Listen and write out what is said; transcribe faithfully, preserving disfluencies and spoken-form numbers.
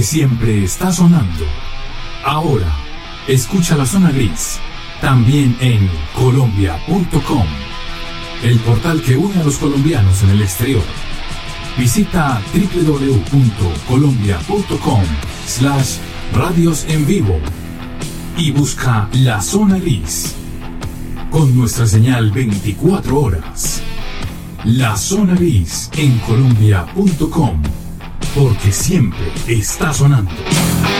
Siempre está sonando. Ahora, escucha La Zona Gris, también en colombia punto com, el portal que une a los colombianos en el exterior. Visita doble u doble u doble u punto colombia punto com slash radios en vivo y busca La Zona Gris, con nuestra señal veinticuatro horas. La Zona Gris en colombia punto com, porque siempre está sonando.